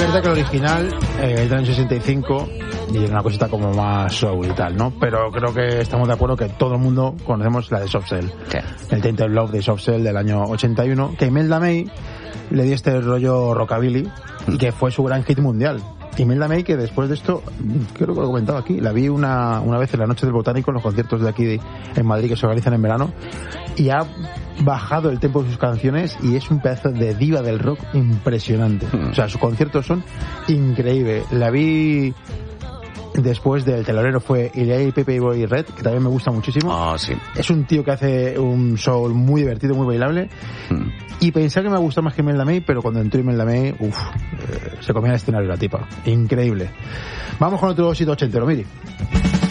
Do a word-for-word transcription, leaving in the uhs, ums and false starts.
verdad que el original eh, es del año sesenta y cinco y es una cosita como más soul y tal, ¿no? Pero creo que estamos de acuerdo que todo el mundo conocemos la de Soft Cell. Sí. El Tainted Love de Soft Cell del año ochenta y uno, que Imelda May le dio este rollo rockabilly y que fue su gran hit mundial. Imelda May, que después de esto, creo que lo he comentado aquí, la vi una, una vez en la Noche del Botánico, en los conciertos de aquí de, en Madrid que se organizan en verano, y ha bajado el tempo de sus canciones y es un pedazo de diva del rock impresionante. O sea, sus conciertos son increíbles. La vi después del telonero fue Ilya y Pepe Boy Red, que también me gusta muchísimo. Ah, sí. Es un tío que hace un soul muy divertido, muy bailable. Hmm. Y pensaba que me gusta más que Imelda May, pero cuando entró Imelda May, uff, eh, se comía el escenario la tipa. Increíble. Vamos con otro sitio ochentero, mire.